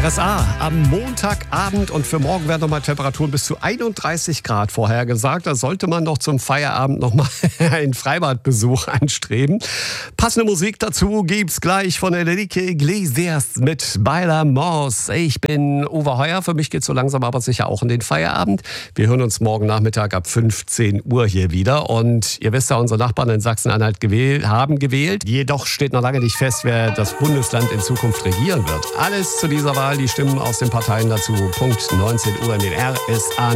RSA am Montagabend und für morgen werden nochmal Temperaturen bis zu 31 Grad vorhergesagt. Da sollte man noch zum Feierabend nochmal einen Freibadbesuch anstreben. Passende Musik dazu gibt's gleich von Enrique Iglesias mit Bailamos. Ich bin Uwe Heuer, für mich geht's so langsam aber sicher auch in den Feierabend. Wir hören uns morgen Nachmittag ab 15 Uhr hier wieder. Und ihr wisst ja, unsere Nachbarn in Sachsen-Anhalt haben gewählt. Jedoch steht noch lange nicht fest, wer das Bundesland in Zukunft regieren wird. Alles zu dieser Wahl, die Stimmen aus den Parteien dazu. Punkt 19 Uhr in den RSA